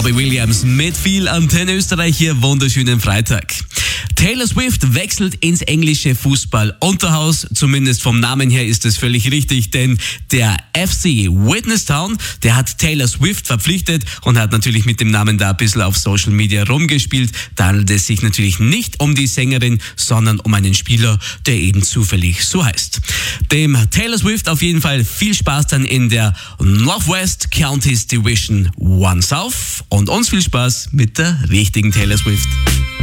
Robbie Williams mit viel Antenne Österreich hier, wunderschönen Freitag. Taylor Swift wechselt ins englische Fußball-Unterhaus, zumindest vom Namen her ist es völlig richtig, denn der FC Witness Town, der hat Taylor Swift verpflichtet und hat natürlich mit dem Namen da ein bisschen auf Social Media rumgespielt. Da handelt es sich natürlich nicht um die Sängerin, sondern um einen Spieler, der eben zufällig so heißt. Dem Taylor Swift auf jeden Fall viel Spaß dann in der Northwest Counties Division 1 South und uns viel Spaß mit der richtigen Taylor Swift.